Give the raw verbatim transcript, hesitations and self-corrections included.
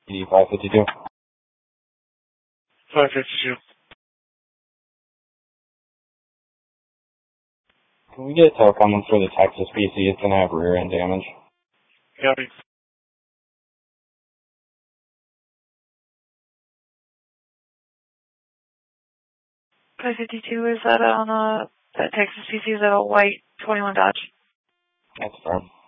E five fifty-two. five fifty-two. Can we get uh, coming for the Texas P C? It's going to have rear end damage. Copy. five fifty-two, is that on a, that Texas P C, is that a white twenty-one Dodge? That's firm.